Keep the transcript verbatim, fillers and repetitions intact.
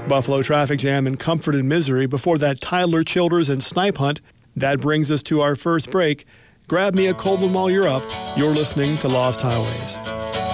Buffalo traffic jam and comfort and misery before that Tyler Childers and snipe hunt. That brings us to our first break. Grab me a cold one while you're up. You're listening to Lost Highways.